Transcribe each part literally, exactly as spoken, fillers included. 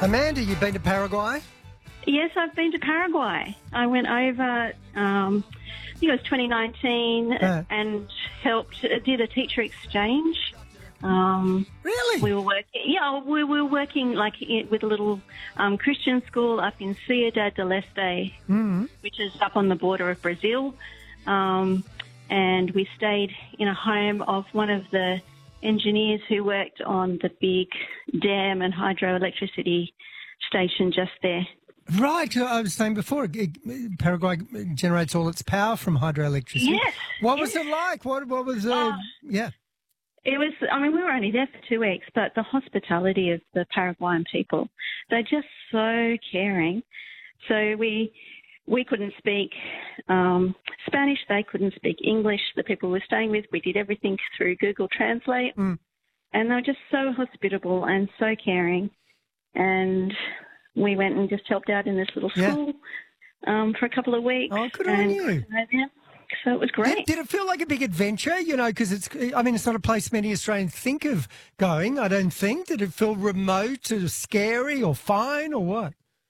Amanda, you've been to Paraguay? Yes, I've been to Paraguay. I went over, um, I think it was twenty nineteen, Uh. and helped, did a teacher exchange. Um, Really? We were working, yeah, we were working like i- with a little um, Christian school up in Ciudad del Este, Mm. which is up on the border of Brazil. Um, and we stayed in a home of one of the engineers who worked on the big dam and hydroelectricity station just there. Right, I was saying before, it- it- Paraguay generates all its power from hydroelectricity. Yes. What was it like? What, what was, uh, Oh. yeah. It was, I mean, we were only there for two weeks, but the hospitality of the Paraguayan people, they're just so caring. So we we couldn't speak um, Spanish, they couldn't speak English, the people we were staying with. We did everything through Google Translate, Mm. and they were just so hospitable and so caring. And we went and just helped out in this little Yeah. school um, for a couple of weeks. Oh, good on and you. So it was great. Did, did it feel like a big adventure? You know, because it's, I mean, it's not a place many Australians think of going, I don't think. Did it feel remote or scary or fine or what?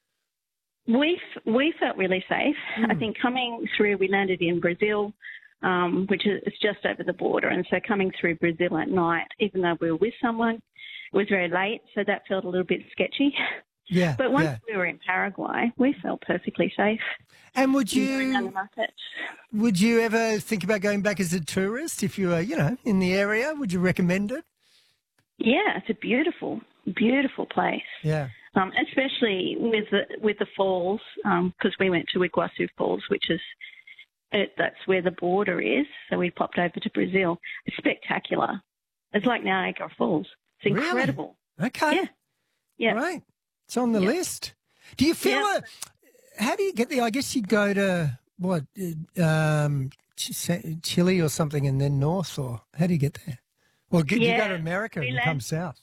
We f- we felt really safe. Mm. I think coming through, we landed in Brazil, um, which is it's just over the border, and so coming through Brazil at night, even though we were with someone, it was very late, so that felt a little bit sketchy. Yeah. But once yeah. we were in Paraguay, we felt perfectly safe. And would Going down the you market. would you ever think about going back as a tourist if you were, you know, in the area? Would you recommend it? Yeah, it's a beautiful, beautiful place. Yeah. Um, especially with the with the falls, because we went to Iguazu Falls, which is it, that's where the border is. So we popped over to Brazil. It's spectacular. It's like Niagara Falls. It's Really? incredible. Okay. Yeah. Yeah. Right. It's on the Yeah. list. Do you feel Yeah. it? How do you get there? I guess you go to, what, uh, um, Ch- Chile or something and then north, or how do you get there? Well, get, you go Yeah, to America we and land- come south.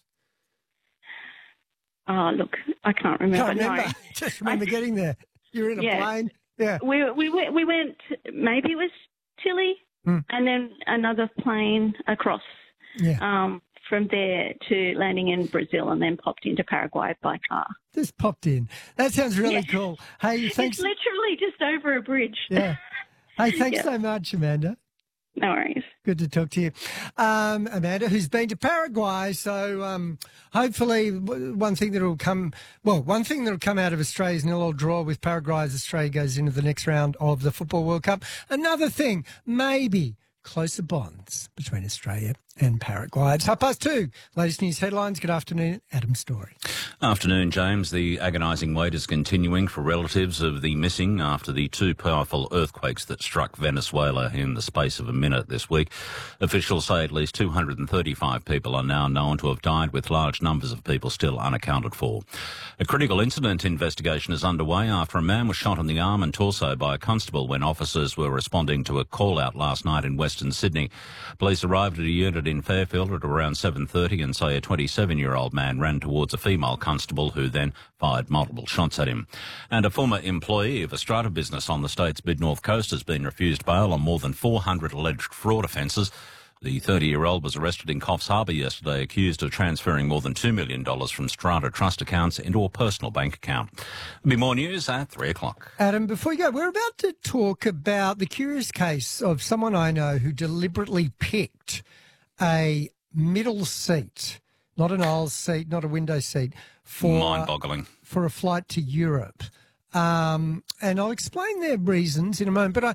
Oh, look, I can't remember. Can't remember. No. Just remember getting there. You're in a Yeah. plane. Yeah. We we went we went maybe it was Chile, Hmm. and then another plane across Yeah. um, from there to landing in Brazil, and then popped into Paraguay by car. Just popped in. That sounds really Yeah. cool. Hey, thanks. It's literally just over a bridge. Yeah. Hey, thanks Yeah. so much, Amanda. No worries. Good to talk to you. Um, Amanda, who's been to Paraguay. So um, hopefully w- one thing that will come, well, one thing that will come out of Australia's nil-all draw with Paraguay as Australia goes into the next round of the Football World Cup. Another thing, maybe closer bonds between Australia and Paraguay. It's half past two. Latest news headlines. Good afternoon, Adam Story. Afternoon, James. The agonising wait is continuing for relatives of the missing after the two powerful earthquakes that struck Venezuela in the space of a minute this week. Officials say at least two hundred thirty-five people are now known to have died, with large numbers of people still unaccounted for. A critical incident investigation is underway after a man was shot in the arm and torso by a constable when officers were responding to a call-out last night in Western Sydney. Police arrived at a unit in Fairfield at around seven thirty and say a twenty-seven-year-old man ran towards a female constable who then fired multiple shots at him. And a former employee of a strata business on the state's mid-north coast has been refused bail on more than four hundred alleged fraud offences. The thirty-year-old was arrested in Coffs Harbour yesterday, accused of transferring more than two million dollars from strata trust accounts into a personal bank account. There'll be more news at three o'clock. Adam, before you go, we're about to talk about the curious case of someone I know who deliberately picked a middle seat, not an aisle seat, not a window seat, for Mind-boggling. for a flight to Europe. Um, and I'll explain their reasons in a moment. But I,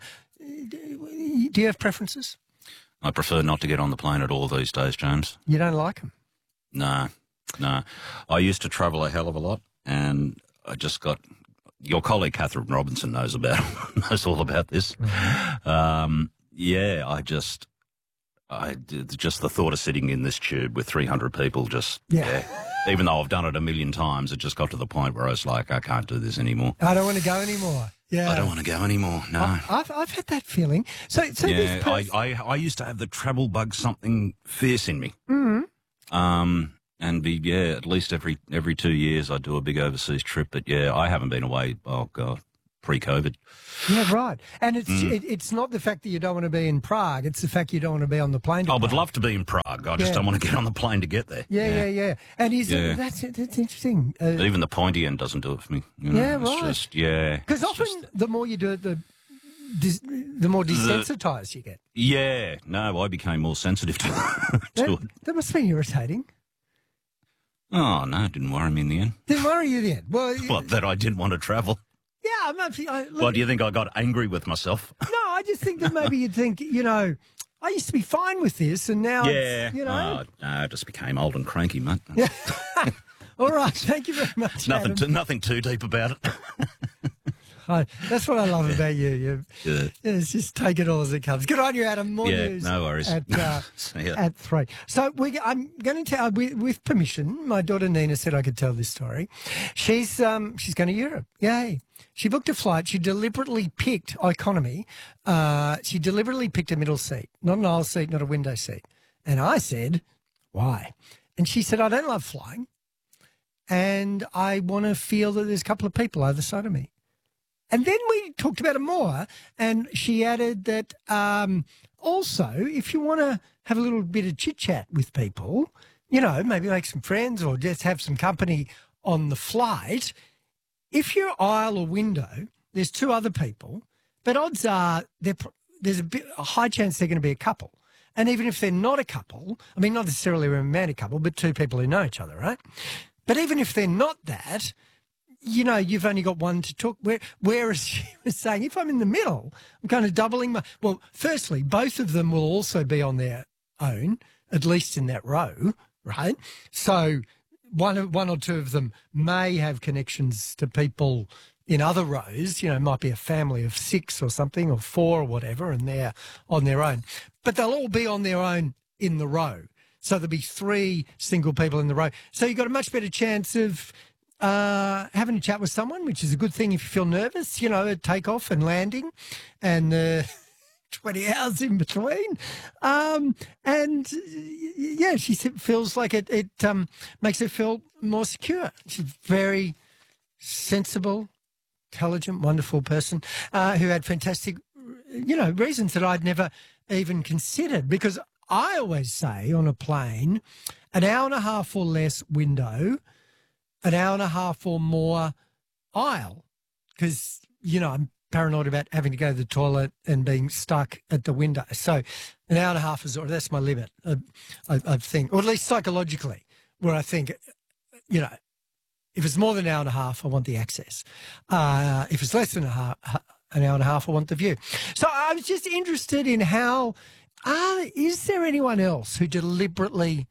do you have preferences? I prefer not to get on the plane at all these days, James. You don't like them? No, no. I used to travel a hell of a lot, and I just got... Your colleague Catherine Robinson knows about knows all about this. Mm-hmm. Um, yeah, I just... I did- just the thought of sitting in this tube with three hundred people just... Yeah. yeah. Even though I've done it a million times, it just got to the point where I was like, I can't do this anymore. I don't want to go anymore. Yeah, I don't want to go anymore, no. I- I've I've had that feeling. So, so yeah, this I, person, I, I used to have the travel bug something fierce in me. Mhm. Um, and be, yeah, at least every every two years I do a big overseas trip. But yeah, I haven't been away, oh God, pre-COVID. Yeah, right. And it's Mm. it, it's not the fact that you don't want to be in Prague. It's the fact you don't want to be on the plane to I would Prague. love to be in Prague. I just Yeah. don't want to get on the plane to get there. Yeah, yeah, yeah. And is Yeah. it, that's that's interesting. Uh, Even the pointy end doesn't do it for me. You know, Yeah, it's right. Just, yeah. Because it's often just- the more you do it, the dis, the more desensitised you get. yeah, no, I became more sensitive to, to That, it. that must be irritating. Oh, no, it didn't worry me in the end. Didn't worry you then. Well, Well, that I didn't want to travel. yeah, I'm not, I, look, Why do you think I got angry with myself? no, I just think that maybe you'd think, you know, I used to be fine with this, and now, yeah. it's, you know. Oh, no, I just became old and cranky, mate. Yeah. All right, thank you very much. Nothing, Adam. too, nothing too deep about it. I, that's what I love about you. You Yeah. it's just take it all as it comes. Good on you, Adam. More Yeah, news no worries. at uh, See ya. at three. So we, I'm going to tell, with, with permission. My daughter Nina said I could tell this story. She's um she's going to Europe. Yay! She booked a flight. She deliberately picked economy. Uh, she deliberately picked a middle seat, not an aisle seat, not a window seat. And I said, why? And she said, I don't love flying, and I want to feel that there's a couple of people either side of me. And then we talked about it more, and she added that um, also, if you want to have a little bit of chit-chat with people, you know, maybe make some friends or just have some company on the flight, if you're aisle or window, there's two other people, but odds are they're, there's a, bit, a high chance they're going to be a couple. And even if they're not a couple, I mean, not necessarily a romantic couple, but two people who know each other, right? But even if they're not that, you know, you've only got one to talk. Where, whereas she was saying, if I'm in the middle, I'm kind of doubling my. Well, firstly, both of them will also be on their own, at least in that row, right? So one, of- one or two of them may have connections to people in other rows. You know, it might be a family of six or something, or four or whatever, and they're on their own. But they'll all be on their own in the row. So there'll be three single people in the row. So you've got a much better chance of uh, having a chat with someone, which is a good thing if you feel nervous, you know, at takeoff and landing and uh, twenty hours in between. Um, and y- yeah, she said- feels like it, it um, makes her feel more secure. She's very sensible, intelligent, wonderful person uh, who had fantastic, you know, reasons that I'd never even considered, because I always say on a plane, an hour and a half or less window, an hour and a half or more aisle, because, you know, I'm paranoid about having to go to the toilet and being stuck at the window. So an hour and a half is, or that's my limit, I, I, I think, or at least psychologically, where I think, you know, if it's more than an hour and a half, I want the access. Uh, if it's less than a half, an hour and a half, I want the view. So I was just interested in how, uh, is there anyone else who deliberately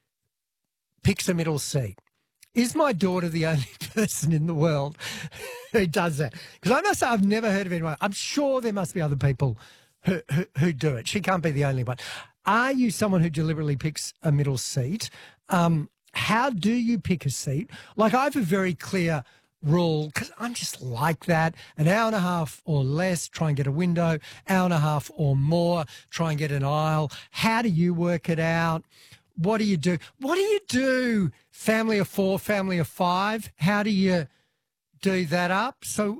picks a middle seat? Is my daughter the only person in the world who does that? Because I must say I've never heard of anyone. I'm sure there must be other people who, who, who do it. She can't be the only one. Are you someone who deliberately picks a middle seat? Um, how do you pick a seat? Like, I have a very clear rule, because I'm just like that. An hour and a half or less, try and get a window. Hour and a half or more, try and get an aisle. How do you work it out? What do you do? What do you do? Family of four, family of five? How do you do that up? So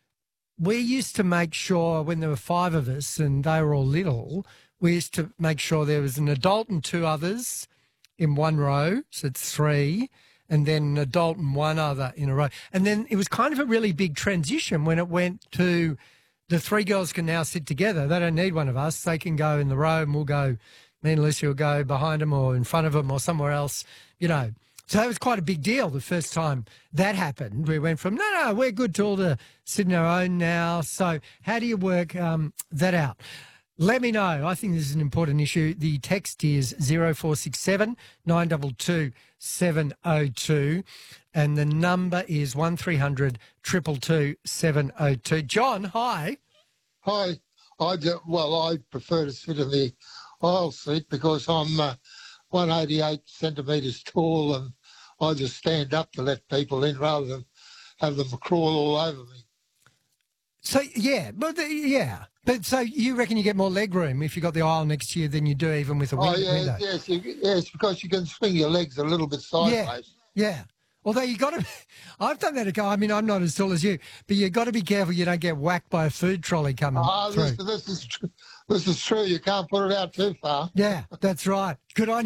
we used to make sure when there were five of us and they were all little, we used to make sure there was an adult and two others in one row. So it's three. And then an adult and one other in a row. And then it was kind of a really big transition when it went to the three girls can now sit together. They don't need one of us. They can go in the row and we'll go, me and Lucy will go behind them or in front of them or somewhere else, you know. So that was quite a big deal the first time that happened. We went from, no, no, we're good to all to sit on our own now. So how do you work um, that out? Let me know. I think this is an important issue. The text is zero four six seven nine two two seven zero two and the number is one three hundred two two two seven zero two. John, hi. Hi. I do, well, I prefer to sit in the aisle seat because I'm uh, one hundred eighty-eight centimetres tall and I just stand up to let people in rather than have them crawl all over me. So, yeah, but the, yeah. But so you reckon you get more leg room if you've got the aisle next to you than you do even with a win- Oh, yeah, window? yes, you, yes, because you can swing your legs a little bit sideways. Yeah, Although you got to, I've done that. I mean, I'm not as tall as you, but you got to be careful you don't get whacked by a food trolley coming Oh, through. this, this is tr- this is true. You can't put it out too far. Yeah, that's right. Good on you.